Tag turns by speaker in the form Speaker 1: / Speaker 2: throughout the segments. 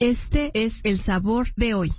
Speaker 1: Este es el sabor de hoy.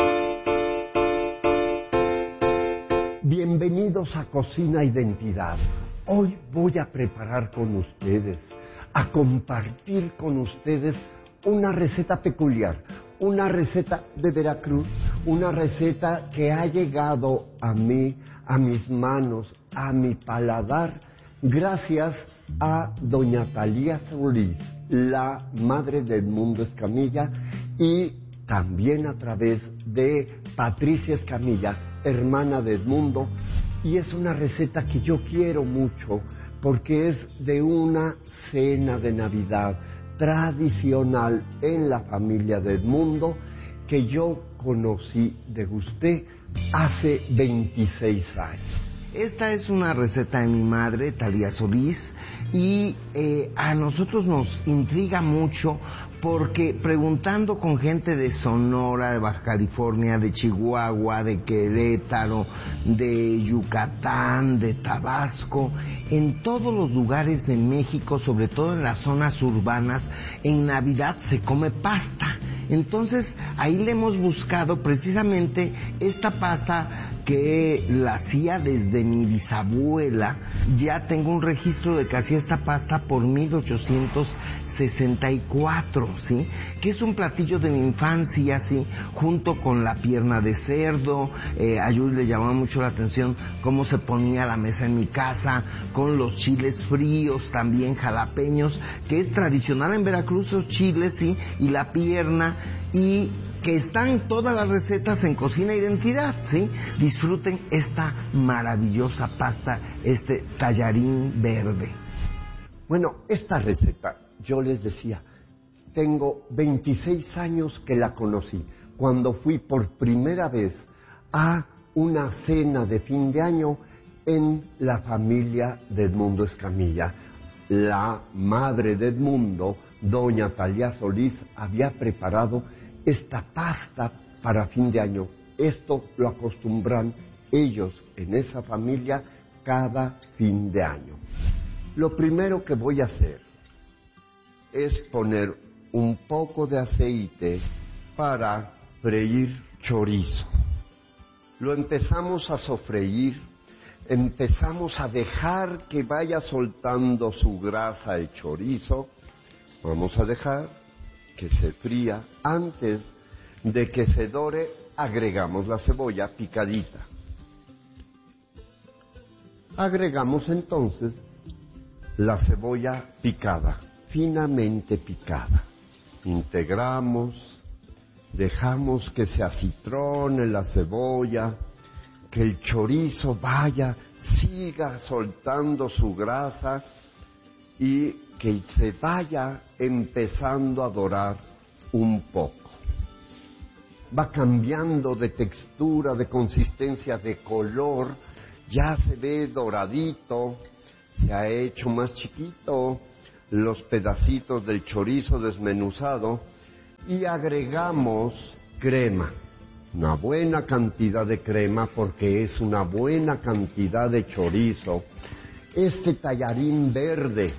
Speaker 2: Bienvenidos a Cocina Identidad. Hoy voy a preparar con ustedes, a compartir con ustedes una receta peculiar, una receta de Veracruz, una receta que ha llegado a mí, a mis manos, a mi paladar, gracias a doña Talía Solís, la madre de Edmundo Escamilla, y también a través de Patricia Escamilla, hermana de Edmundo, y es una receta que yo quiero mucho porque es de una cena de Navidad tradicional en la familia de Edmundo que yo conocí, degusté hace 26 años.
Speaker 3: Esta es una receta de mi madre, Talía Solís, y a nosotros nos intriga mucho porque preguntando con gente de Sonora, de Baja California, de Chihuahua, de Querétaro, de Yucatán, de Tabasco, en todos los lugares de México, sobre todo en las zonas urbanas, en Navidad se come pasta. Entonces ahí le hemos buscado precisamente esta pasta que la hacía desde mi bisabuela. Ya tengo un registro de que hacía esta pasta por 1864, ¿sí? Que es un platillo de mi infancia, ¿sí? Junto con la pierna de cerdo. A Yuri le llamaba mucho la atención cómo se ponía a la mesa en mi casa, con los chiles fríos, también jalapeños, que es tradicional en Veracruz, los chiles, ¿sí? Y la pierna, y que están todas las recetas en Cocina Identidad, ¿sí? Disfruten esta maravillosa pasta, este tallarín verde.
Speaker 2: Bueno, esta receta, yo les decía, tengo 26 años que la conocí, cuando fui por primera vez a una cena de fin de año en la familia de Edmundo Escamilla. La madre de Edmundo, doña Talía Solís, había preparado esta pasta para fin de año. Esto lo acostumbran ellos en esa familia cada fin de año. Lo primero que voy a hacer es poner un poco de aceite para freír chorizo. Lo empezamos a sofreír, empezamos a dejar que vaya soltando su grasa el chorizo. Vamos a dejar que se fría. Antes de que se dore, agregamos la cebolla picadita. Agregamos entonces la cebolla picada, finamente picada. Integramos, dejamos que se acitrone la cebolla, que el chorizo siga soltando su grasa y que se vaya empezando a dorar un poco. Va cambiando de textura, de consistencia, de color, ya se ve doradito, se ha hecho más chiquito los pedacitos del chorizo desmenuzado y agregamos crema, una buena cantidad de crema porque es una buena cantidad de chorizo. Este tallarín verde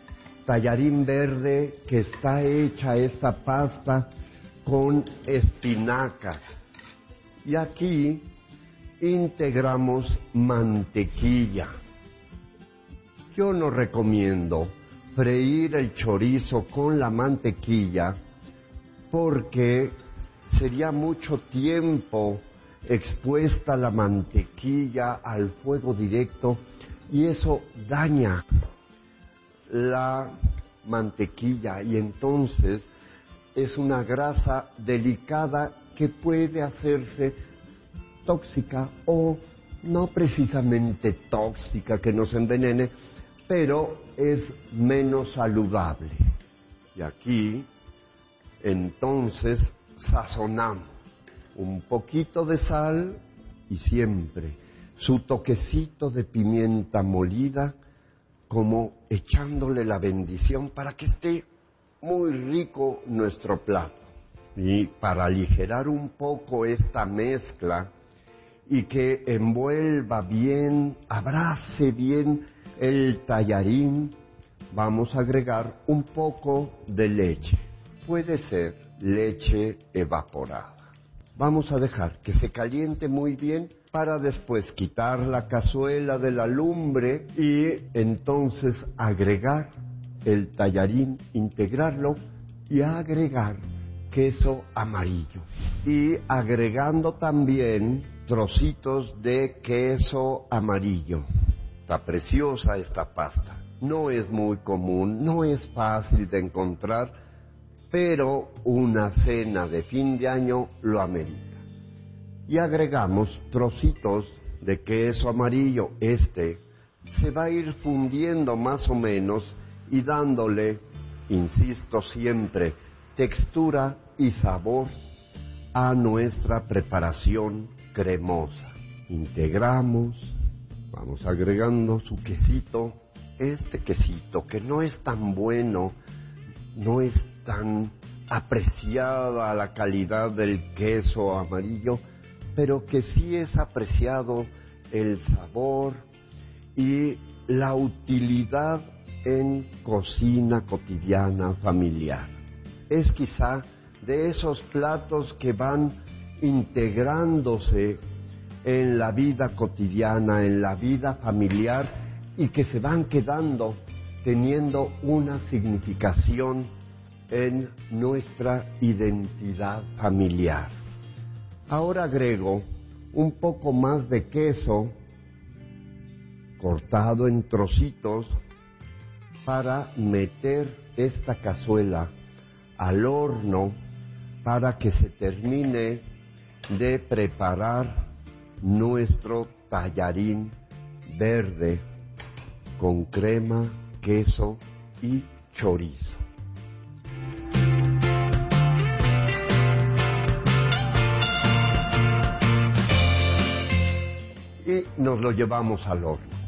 Speaker 2: que está hecha esta pasta con espinacas. Y aquí integramos mantequilla. Yo no recomiendo freír el chorizo con la mantequilla porque sería mucho tiempo expuesta la mantequilla al fuego directo y eso daña la mantequilla y entonces es una grasa delicada que puede hacerse tóxica o no precisamente tóxica que nos envenene, pero es menos saludable. Y aquí entonces sazonamos un poquito de sal y siempre su toquecito de pimienta molida, como echándole la bendición para que esté muy rico nuestro plato. Y para aligerar un poco esta mezcla y que envuelva bien, abrace bien el tallarín, vamos a agregar un poco de leche. Puede ser leche evaporada. Vamos a dejar que se caliente muy bien para después quitar la cazuela de la lumbre y entonces agregar el tallarín, integrarlo y agregar queso amarillo. Y agregando también trocitos de queso amarillo. Está preciosa esta pasta. No es muy común, no es fácil de encontrar, pero una cena de fin de año lo amerita. Y agregamos trocitos de queso amarillo. Este se va a ir fundiendo más o menos y dándole, insisto siempre, textura y sabor a nuestra preparación cremosa. Integramos, vamos agregando su quesito. Este quesito que no es tan bueno, no es tan apreciada la calidad del queso amarillo, pero que sí es apreciado el sabor y la utilidad en cocina cotidiana familiar. Es quizá de esos platos que van integrándose en la vida cotidiana, en la vida familiar, y que se van quedando teniendo una significación en nuestra identidad familiar. Ahora agrego un poco más de queso cortado en trocitos para meter esta cazuela al horno para que se termine de preparar nuestro tallarín verde con crema, queso y chorizo. Y nos lo llevamos al horno.